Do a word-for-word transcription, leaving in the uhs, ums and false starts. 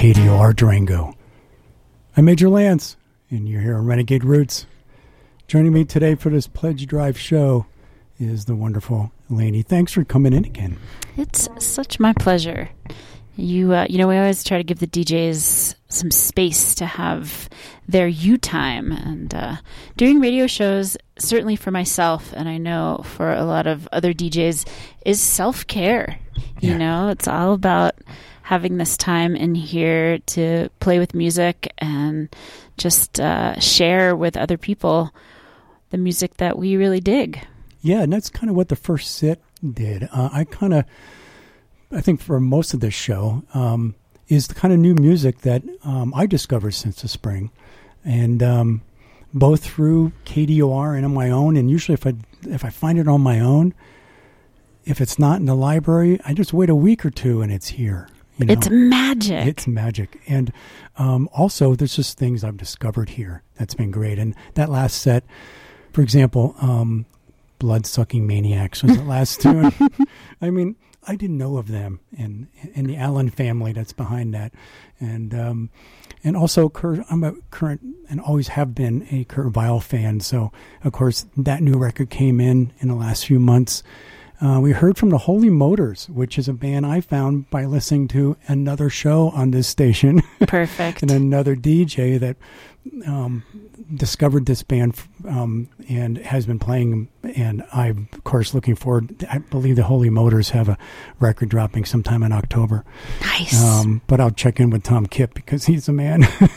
K D O R Durango. I'm Major Lance, and you're here on Renegade Roots. Joining me today for this Pledge Drive show is the wonderful Lainey. Thanks for coming in again. It's such my pleasure. You, uh, you know, we always try to give the D Js some space to have their you time, and uh, doing radio shows, certainly for myself, and I know for a lot of other D Js, is self-care. You yeah. know, it's all about having this time in here to play with music and just uh, share with other people the music that we really dig. Yeah, and that's kind of what the first sit did. Uh, I kind of, I think for most of this show, um, is the kind of new music that um, I discovered since the spring. And um, both through K D O R and on my own, and usually if I if I find it on my own, if it's not in the library, I just wait a week or two and it's here. You know? It's magic. It's magic. And um, also, there's just things I've discovered here that's been great. And that last set, for example, um, Blood-Sucking Maniacs was the last tune. I mean, I didn't know of them and, and the Allen family that's behind that. And um, and also, Kurt, I'm a current and always have been a Kurt Weill fan. So, of course, that new record came in in the last few months. Uh, we heard from the Holy Motors, which is a band I found by listening to another show on this station. Perfect. And another D J that um, discovered this band um, and has been playing. And I'm, of course, looking forward. I believe the Holy Motors have a record dropping sometime in October. Nice. Um, but I'll check in with Tom Kipp because he's a man.